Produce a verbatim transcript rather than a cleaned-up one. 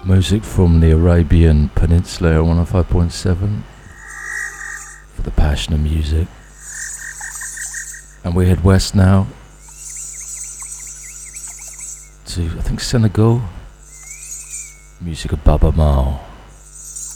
Music from the Arabian Peninsula on one oh five point seven for the passion of music. And we head west now to, I think, Senegal. Music of Baba Mal.